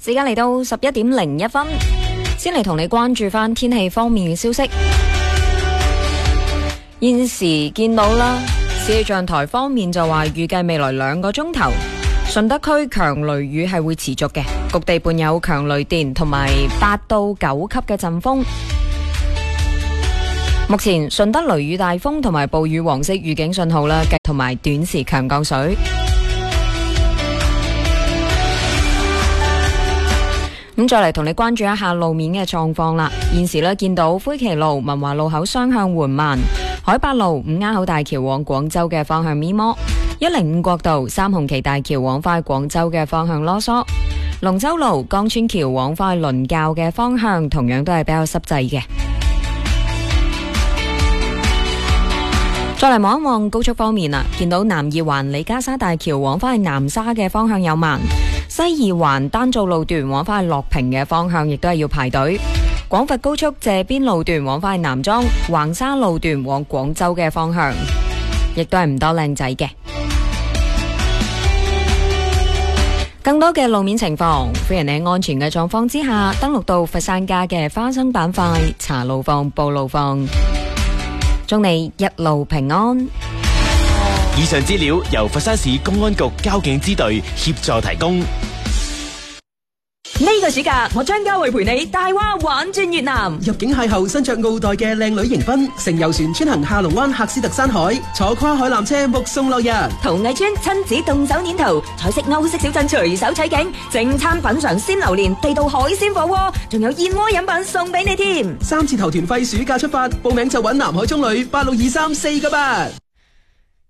時間嚟到11:01，先嚟同你關注翻天氣方面嘅消息。現時見到啦，氣象台方面就話預計未來2個鐘頭，順德區強雷雨係會持續嘅，局地伴有強雷電同埋8到9級嘅陣風。目前順德雷雨大風同埋暴雨黃色預警信號啦，同埋短時強降水。咁再嚟同你關注一下路面嘅狀況啦。現時呢，見到灰旗路文華路口雙向緩慢，海八路五鴉口大橋往廣州嘅方向咪摩，105國道三紅旗大橋往返廣州嘅方向囉嗦，龍舟路江村橋往返倫教嘅方向同樣都係比較濕滯嘅。再嚟望一望高速方面啦，見到南二環李家沙大橋往返去南沙嘅方向有慢，西二環單造路段往返去樂平嘅方向亦都係要排隊。廣佛高速謝邊路段往返去南莊，橫沙路段往廣州嘅方向亦都係唔多靚仔嘅。更多嘅路面情況，歡迎你喺安全嘅狀況之下登錄到佛山家嘅花生板塊，查路況報路況。祝你一路平安。 以上資料由佛山市公安局交警支隊協助提供。 呢個暑假，我張家慧陪你大娃玩轉越南。 入境邂逅身着奧黛嘅靚女迎賓，乘遊船穿行下龍灣喀斯特山海，坐跨海纜車目送落日。 陶藝村親子動手捏陶，彩色歐式小鎮隨手取景，正餐品嘗鮮榴蓮、地道海鮮火鍋，仲有燕窩飲品送俾你添。 3次頭團費暑假出發，報名就揾南海中旅862348。